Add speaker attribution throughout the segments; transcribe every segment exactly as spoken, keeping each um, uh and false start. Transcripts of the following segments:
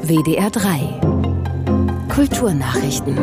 Speaker 1: W D R drei Kulturnachrichten.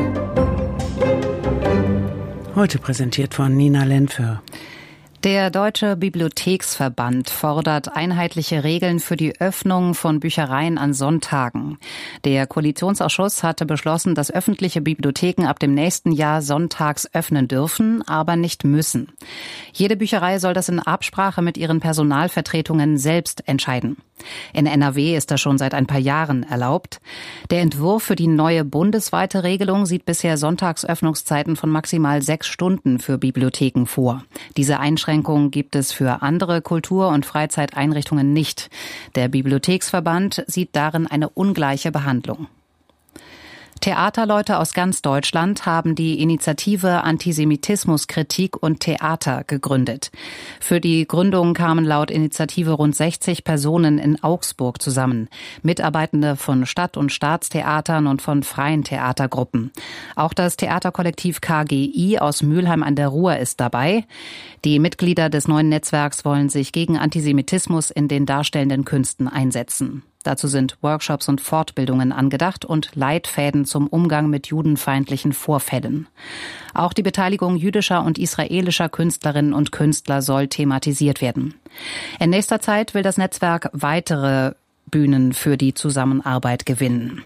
Speaker 2: Heute präsentiert von Nina Lenfe.
Speaker 3: Der Deutsche Bibliotheksverband fordert einheitliche Regeln für die Öffnung von Büchereien an Sonntagen. Der Koalitionsausschuss hatte beschlossen, dass öffentliche Bibliotheken ab dem nächsten Jahr sonntags öffnen dürfen, aber nicht müssen. Jede Bücherei soll das in Absprache mit ihren Personalvertretungen selbst entscheiden. In N R W ist das schon seit ein paar Jahren erlaubt. Der Entwurf für die neue bundesweite Regelung sieht bisher Sonntagsöffnungszeiten von maximal sechs Stunden für Bibliotheken vor. Diese Einschränkung gibt es für andere Kultur- und Freizeiteinrichtungen nicht. Der Bibliotheksverband sieht darin eine ungleiche Behandlung. Theaterleute aus ganz Deutschland haben die Initiative Antisemitismus, Kritik und Theater gegründet. Für die Gründung kamen laut Initiative rund sechzig Personen in Augsburg zusammen. Mitarbeitende von Stadt- und Staatstheatern und von freien Theatergruppen. Auch das Theaterkollektiv K G I aus Mülheim an der Ruhr ist dabei. Die Mitglieder des neuen Netzwerks wollen sich gegen Antisemitismus in den darstellenden Künsten einsetzen. Dazu sind Workshops und Fortbildungen angedacht und Leitfäden zum Umgang mit judenfeindlichen Vorfällen. Auch die Beteiligung jüdischer und israelischer Künstlerinnen und Künstler soll thematisiert werden. In nächster Zeit will das Netzwerk weitere Bühnen für die Zusammenarbeit gewinnen.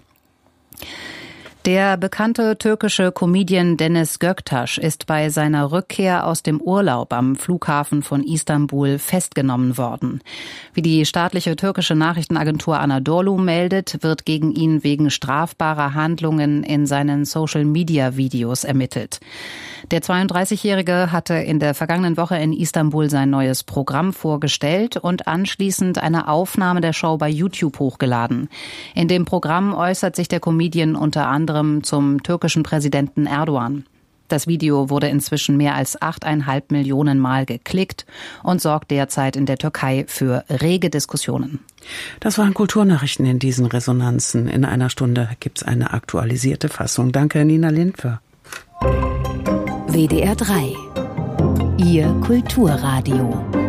Speaker 3: Der bekannte türkische Comedian Deniz Göktaş ist bei seiner Rückkehr aus dem Urlaub am Flughafen von Istanbul festgenommen worden. Wie die staatliche türkische Nachrichtenagentur Anadolu meldet, wird gegen ihn wegen strafbarer Handlungen in seinen Social-Media-Videos ermittelt. Der zweiunddreißigjährige hatte in der vergangenen Woche in Istanbul sein neues Programm vorgestellt und anschließend eine Aufnahme der Show bei YouTube hochgeladen. In dem Programm äußert sich der Comedian unter anderem zum türkischen Präsidenten Erdogan. Das Video wurde inzwischen mehr als achteinhalb Millionen Mal geklickt und sorgt derzeit in der Türkei für rege Diskussionen.
Speaker 2: Das waren Kulturnachrichten in diesen Resonanzen. In einer Stunde gibt's eine aktualisierte Fassung. Danke, Nina Lenfe.
Speaker 1: W D R drei Ihr Kulturradio.